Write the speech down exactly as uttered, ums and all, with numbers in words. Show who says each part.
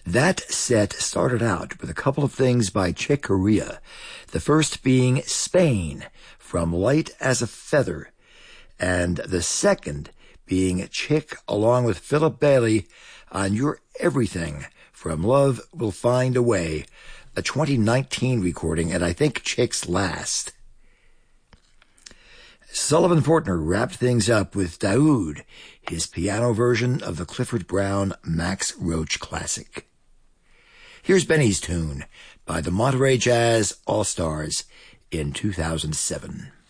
Speaker 1: That set started out with a couple of things by Chick Corea, the first being Spain from Light as a Feather, and the second being Chick along with Philip Bailey on Your Everything from Love Will Find a Way, a twenty nineteen recording, and I think Chick's last. Sullivan Fortner wrapped things up with Daoud, his piano version of the Clifford Brown Max Roach classic. Here's Benny's tune by the Monterey Jazz All-Stars in two thousand seven.